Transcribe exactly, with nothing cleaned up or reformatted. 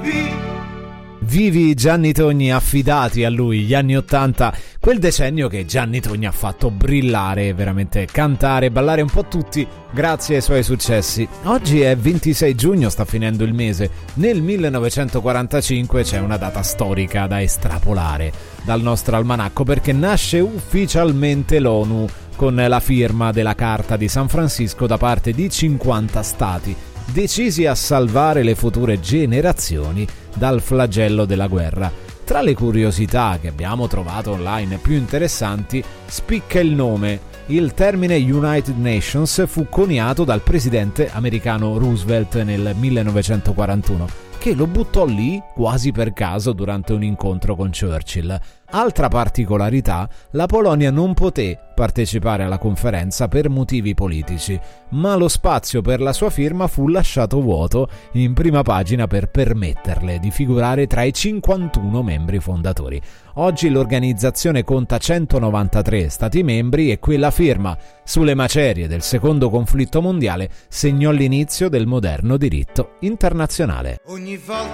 Vivi Gianni Togni, affidati a lui, gli anni ottanta, quel decennio che Gianni Togni ha fatto brillare, veramente cantare e ballare un po' tutti grazie ai suoi successi. Oggi è ventisei giugno, sta finendo il mese. Nel millenovecentoquarantacinque c'è una data storica da estrapolare dal nostro almanacco, perché nasce ufficialmente l'ONU con la firma della Carta di San Francisco da parte di cinquanta stati, decisi a salvare le future generazioni dal flagello della guerra. Tra le curiosità che abbiamo trovato online più interessanti spicca il nome. Il termine United Nations fu coniato dal presidente americano Roosevelt nel millenovecentoquarantuno, che lo buttò lì quasi per caso durante un incontro con Churchill. Altra particolarità, la Polonia non poté partecipare alla conferenza per motivi politici, ma lo spazio per la sua firma fu lasciato vuoto in prima pagina per permetterle di figurare tra i cinquantuno membri fondatori. Oggi l'organizzazione conta centonovantatré stati membri e quella firma sulle macerie del secondo conflitto mondiale segnò l'inizio del moderno diritto internazionale. Ogni volta